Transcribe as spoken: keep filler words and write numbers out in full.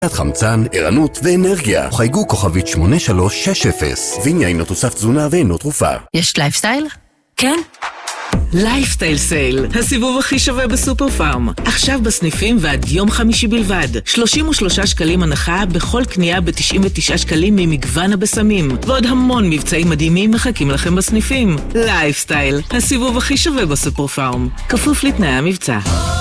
חמצן, ערנות ואנרגיה. חייגו כוכבית שמונה שלוש שש אפס. ויניה אינו תוסף תזונה ואינו תרופה. יש לייפסטייל? כן. לייפסטייל סייל, הסיבוב הכי שווה בסופר פארם. עכשיו בסניפים ועד יום חמישי בלבד. שלושים ושלושה שקלים הנחה בכל קנייה ב-תשעים ותשעה שקלים ממגוון הבשמים. ועוד המון מבצעים מדהימים מחכים לכם בסניפים. לייפסטייל, הסיבוב הכי שווה בסופר פארם. כפוף לתנאי המבצע.